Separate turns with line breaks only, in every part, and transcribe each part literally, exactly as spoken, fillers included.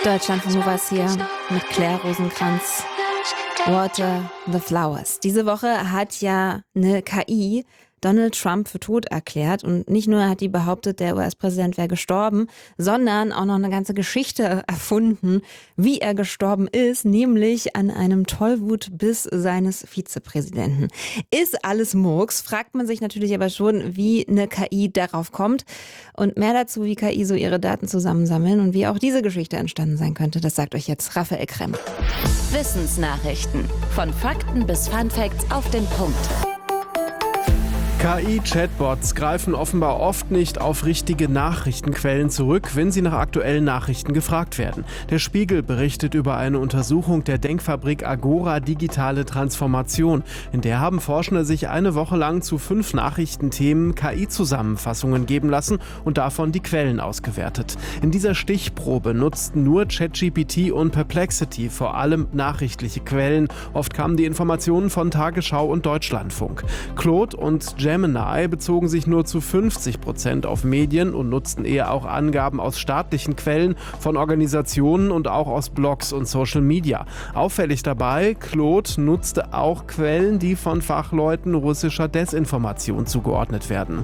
Deutschland von Novas hier mit Claire Rosenkranz. Water the Flowers. Diese Woche hat ja eine K I Donald Trump für tot erklärt. Und nicht nur hat die behauptet, der U S-Präsident wäre gestorben, sondern auch noch eine ganze Geschichte erfunden, wie er gestorben ist, nämlich an einem Tollwutbiss seines Vizepräsidenten. Ist alles Murks, fragt man sich natürlich aber schon, wie eine K I darauf kommt. Und mehr dazu, wie K I so ihre Daten zusammensammeln und wie auch diese Geschichte entstanden sein könnte, das sagt euch jetzt Raphael Kremm.
Wissensnachrichten. Von Fakten bis Funfacts auf den Punkt.
K I-Chatbots greifen offenbar oft nicht auf richtige Nachrichtenquellen zurück, wenn sie nach aktuellen Nachrichten gefragt werden. Der Spiegel berichtet über eine Untersuchung der Denkfabrik Agora Digitale Transformation. In der haben Forschende sich eine Woche lang zu fünf Nachrichtenthemen K I-Zusammenfassungen geben lassen und davon die Quellen ausgewertet. In dieser Stichprobe nutzten nur ChatGPT und Perplexity vor allem nachrichtliche Quellen. Oft kamen die Informationen von Tagesschau und Deutschlandfunk. Claude und Gemini bezogen sich nur zu fünfzig Prozent auf Medien und nutzten eher auch Angaben aus staatlichen Quellen, von Organisationen und auch aus Blogs und Social Media. Auffällig dabei, Claude nutzte auch Quellen, die von Fachleuten russischer Desinformation zugeordnet werden.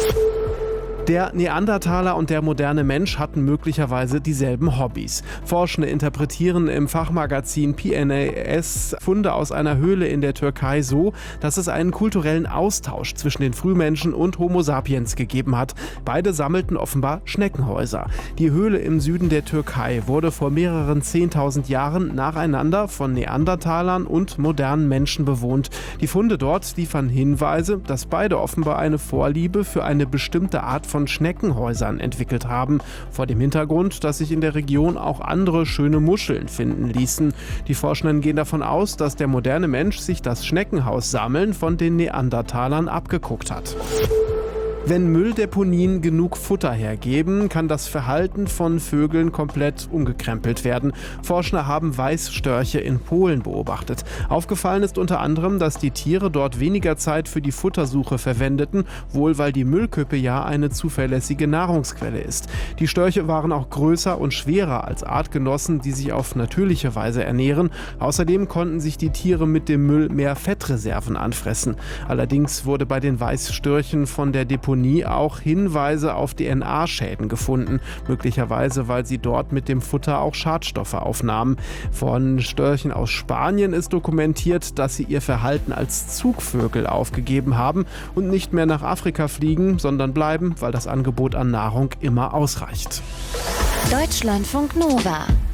Der Neandertaler und der moderne Mensch hatten möglicherweise dieselben Hobbys. Forschende interpretieren im Fachmagazin P N A S Funde aus einer Höhle in der Türkei so, dass es einen kulturellen Austausch zwischen den Frühmenschen und Homo sapiens gegeben hat. Beide sammelten offenbar Schneckenhäuser. Die Höhle im Süden der Türkei wurde vor mehreren zehntausend Jahren nacheinander von Neandertalern und modernen Menschen bewohnt. Die Funde dort liefern Hinweise, dass beide offenbar eine Vorliebe für eine bestimmte Art von Schneckenhäusern entwickelt haben, vor dem Hintergrund, dass sich in der Region auch andere schöne Muscheln finden ließen. Die Forschenden gehen davon aus, dass der moderne Mensch sich das Schneckenhaussammeln von den Neandertalern abgeguckt hat. Wenn Mülldeponien genug Futter hergeben, kann das Verhalten von Vögeln komplett umgekrempelt werden. Forscher haben Weißstörche in Polen beobachtet. Aufgefallen ist unter anderem, dass die Tiere dort weniger Zeit für die Futtersuche verwendeten, wohl weil die Müllkippe ja eine zuverlässige Nahrungsquelle ist. Die Störche waren auch größer und schwerer als Artgenossen, die sich auf natürliche Weise ernähren. Außerdem konnten sich die Tiere mit dem Müll mehr Fettreserven anfressen. Allerdings wurde bei den Weißstörchen von der Deponie auch Hinweise auf D N A-Schäden gefunden, möglicherweise weil sie dort mit dem Futter auch Schadstoffe aufnahmen. Von Störchen aus Spanien ist dokumentiert, dass sie ihr Verhalten als Zugvögel aufgegeben haben und nicht mehr nach Afrika fliegen, sondern bleiben, weil das Angebot an Nahrung immer ausreicht.
Deutschlandfunk Nova